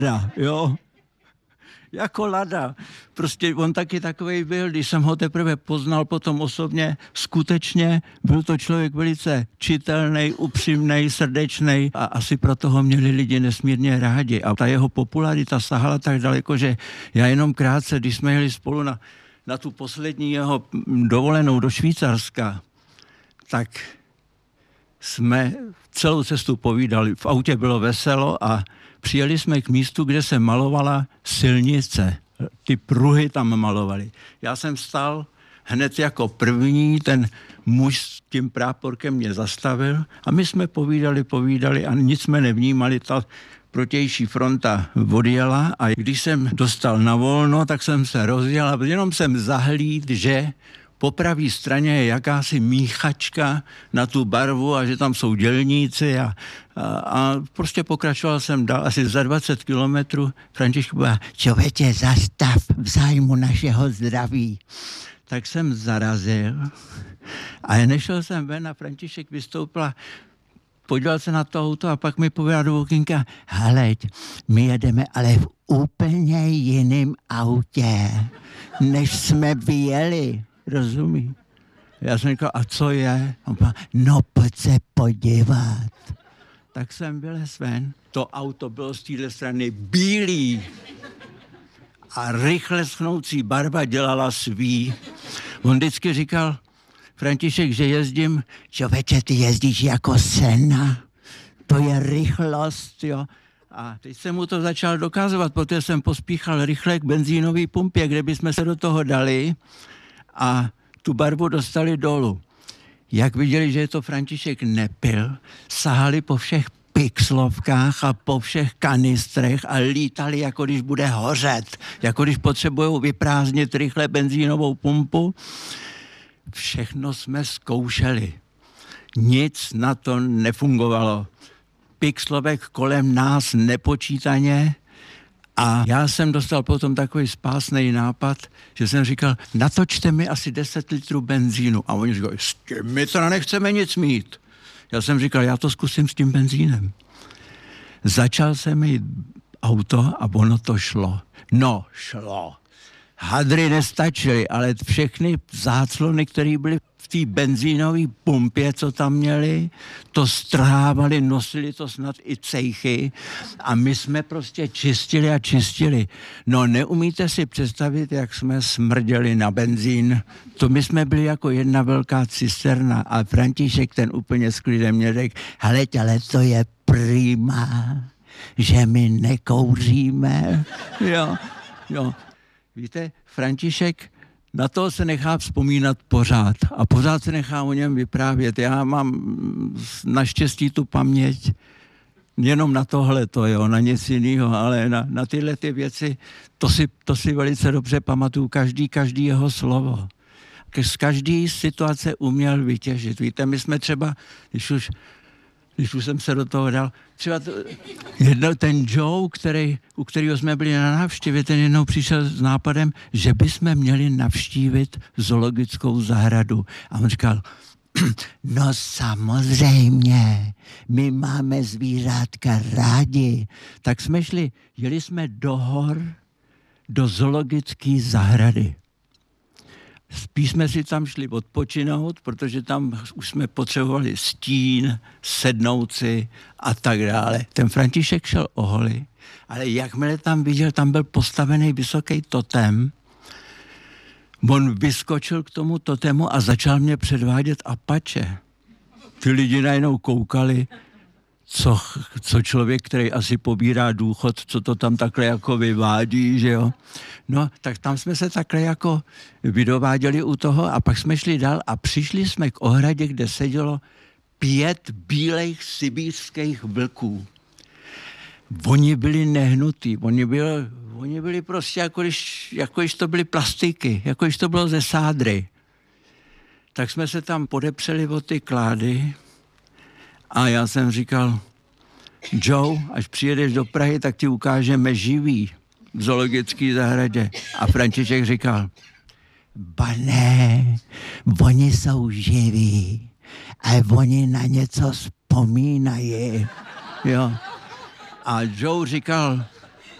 jo. Jako Lada. Prostě on taky takovej byl, když jsem ho teprve poznal potom osobně, skutečně byl to člověk velice čitelný, upřímný, srdečný a asi proto ho měli lidi nesmírně rádi. A ta jeho popularita sahala tak daleko, že já jenom krátce, když jsme jeli spolu na tu poslední jeho dovolenou do Švýcarska, tak jsme celou cestu povídali. V autě bylo veselo a přijeli jsme k místu, kde se malovala silnice. Ty pruhy tam malovali. Já jsem stál hned jako první, ten muž s tím práporkem mě zastavil a my jsme povídali a nic jsme nevnímali. Ta protější fronta odjela a když jsem dostal na volno, tak jsem se rozjel a jenom jsem zahlíd, že po pravé straně je jakási míchačka na tu barvu a že tam jsou dělníci a prostě pokračoval jsem dál asi za 20 kilometrů. František byla, člověče, zastav v zájmu našeho zdraví. Tak jsem zarazil a nešel jsem ven a František vystoupila, podíval se na to auto a pak mi povedal do okýnka, heleď, my jedeme ale v úplně jiném autě, než jsme vyjeli. Rozumí? Já jsem říkal, a co je? On říkal, no pojď se podívat. Tak jsem vylez ven, to auto bylo z téhle strany bílý a rychle schnoucí barva dělala svý. On vždycky říkal, František, že jezdím, člověče, ty jezdíš jako Senna, to je rychlost, jo. A teď jsem mu to začal dokazovat, protože jsem pospíchal rychle k benzínové pumpě, kde bychom se do toho dali a tu barvu dostali dolů. Jak viděli, že je to František nepil, sahali po všech pixlovkách a po všech kanistrech a lítali, jako když bude hořet, jako když potřebujou vyprázdnit rychle benzínovou pumpu. Všechno jsme zkoušeli. Nic na to nefungovalo. Pixlovek kolem nás nepočítaně. A já jsem dostal potom takový spásný nápad, že jsem říkal, natočte mi asi 10 litrů benzínu. A oni říkali, s tím my teda nechceme nic mít. Já jsem říkal, já to zkusím s tím benzínem. Začal jsem jít auto a ono to šlo. No, šlo. Hadry nestačily, ale všechny záclony, které byly v té benzínové pumpě, co tam měli, to strhávali, nosili to snad i cejchy a my jsme prostě čistili a čistili. No neumíte si představit, jak jsme smrděli na benzín. To my jsme byli jako jedna velká cisterna a František ten úplně s klidem mě řekl, heleď, ale to je prima, že my nekouříme. Jo. Víte, František na to se nechá vzpomínat pořád a pořád se nechá o něm vyprávět. Já mám naštěstí tu paměť jenom na tohleto, jo, na nic jiného, ale na tyhle ty věci, to si velice dobře pamatuju, každý jeho slovo. Z každé situace uměl vytěžit. Víte, my jsme třeba, když už jsem se do toho dal, třeba ten Joe, u kterého jsme byli na návštěvě, ten jednou přišel s nápadem, že bychom měli navštívit zoologickou zahradu. A on říkal, no samozřejmě, my máme zvířátka rádi. Tak jsme jeli jsme do hor, do zoologické zahrady. Spíš jsme si tam šli odpočinout, protože tam už jsme potřebovali stín, sednout si a tak dále. Ten František šel o holi, ale jakmile tam viděl, tam byl postavený vysoký totem, on vyskočil k tomu totému a začal mě předvádět Apache. Ty lidi najednou koukali, co člověk, který asi pobírá důchod, co to tam takhle jako vyvádí, že jo. No, tak tam jsme se takhle jako vydováděli u toho a pak jsme šli dál a přišli jsme k ohradě, kde sedělo 5 bílejch sibírských vlků. Oni byli nehnutí, oni byli prostě jako když to byly plastiky, jako když to bylo ze sádry. Tak jsme se tam podepřeli o ty klády a já jsem říkal, Joe, až přijedeš do Prahy, tak ti ukážeme živý v zoologické zahradě. A František říkal, Pane, oni jsou živí a oni na něco vzpomínají. Jo. A Joe říkal,